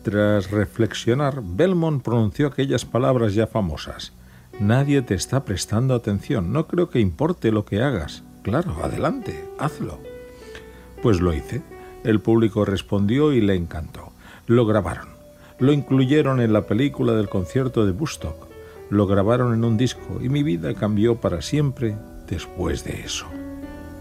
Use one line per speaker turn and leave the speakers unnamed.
Tras reflexionar, Belmont pronunció aquellas palabras ya famosas. Nadie te está prestando atención. No creo que importe lo que hagas. Claro, adelante, hazlo. Pues lo hice. El público respondió y le encantó. Lo grabaron. Lo incluyeron en la película del concierto de Woodstock. Lo grabaron en un disco y mi vida cambió para siempre después de eso.